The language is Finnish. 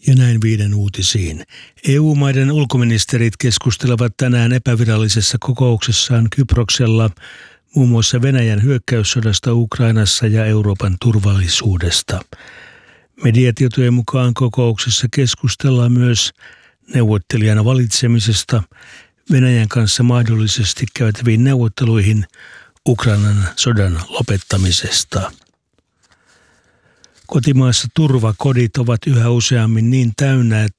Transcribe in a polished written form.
Ja näin 5 uutisiin. EU-maiden ulkoministerit keskustelevat tänään epävirallisessa kokouksessaan Kyproksella muun muassa Venäjän hyökkäyssodasta Ukrainassa ja Euroopan turvallisuudesta. Mediatietojen mukaan kokouksessa keskustellaan myös neuvottelijan valitsemisesta, Venäjän kanssa mahdollisesti käytäviin neuvotteluihin Ukrainan sodan lopettamisesta. Kotimaassa turvakodit ovat yhä useammin niin täynnä,